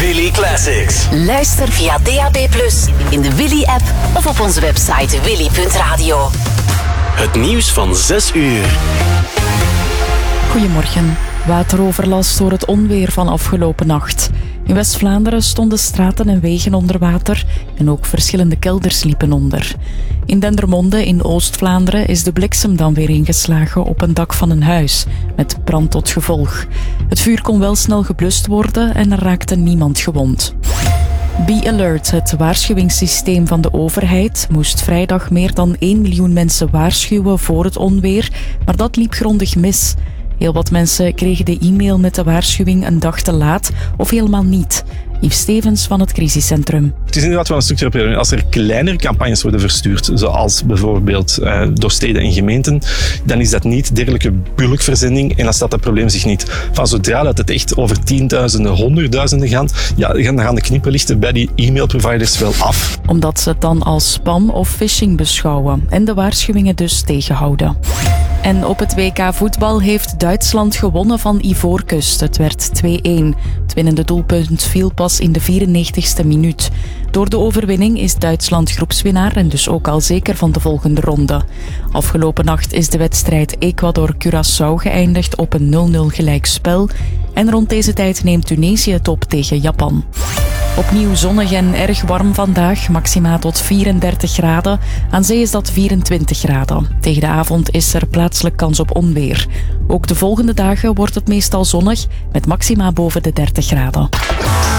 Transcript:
Willy Classics. Luister via DAB+, in de Willy-app of op onze website willy.radio. Het nieuws van 6 uur. Goedemorgen. Wateroverlast door het onweer van afgelopen nacht. In West-Vlaanderen stonden straten en wegen onder water en ook verschillende kelders liepen onder. In Dendermonde in Oost-Vlaanderen is de bliksem dan weer ingeslagen op een dak van een huis, met brand tot gevolg. Het vuur kon wel snel geblust worden en er raakte niemand gewond. Be Alert, het waarschuwingssysteem van de overheid, moest vrijdag meer dan 1 miljoen mensen waarschuwen voor het onweer, maar dat liep grondig mis. Heel wat mensen kregen de e-mail met de waarschuwing een dag te laat of helemaal niet. Yves Stevens van het crisiscentrum. Het is inderdaad wel een stukje probleem. Als er kleinere campagnes worden verstuurd, zoals bijvoorbeeld door steden en gemeenten, dan is dat niet dergelijke bulkverzending en dan staat dat probleem zich niet. Van zodra dat het echt over tienduizenden, honderdduizenden gaat, ja, dan gaan de knipperlichten bij die e-mailproviders wel af. Omdat ze het dan als spam of phishing beschouwen en de waarschuwingen dus tegenhouden. En op het WK voetbal heeft Duitsland gewonnen van Ivoorkust. Het werd 2-1. Het winnende doelpunt viel pas in de 94ste minuut. Door de overwinning is Duitsland groepswinnaar en dus ook al zeker van de volgende ronde. Afgelopen nacht is de wedstrijd Ecuador-Curaçao geëindigd op een 0-0 gelijkspel. En rond deze tijd neemt Tunesië het op tegen Japan. Opnieuw zonnig en erg warm vandaag, maxima tot 34 graden. Aan zee is dat 24 graden. Tegen de avond is er plaatselijk kans op onweer. Ook de volgende dagen wordt het meestal zonnig, met maxima boven de 30 graden.